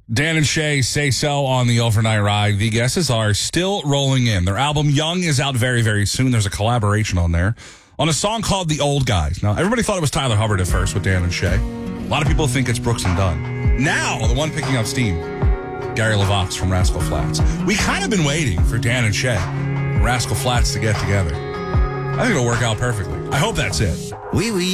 Dan and Shay Say So on the overnight ride. The guesses are still rolling in. Their album Young is out very, very soon. There's a collaboration on there on a song called The Old Guys. Now, everybody thought it was Tyler Hubbard at first with Dan and Shay. A lot of people think it's Brooks and Dunn. Now, the one picking up steam, Gary LaVox from Rascal Flatts. We kind of been waiting for Dan and Shay and Rascal Flatts to get together. I think it'll work out perfectly. I hope that's it. Oui, oui.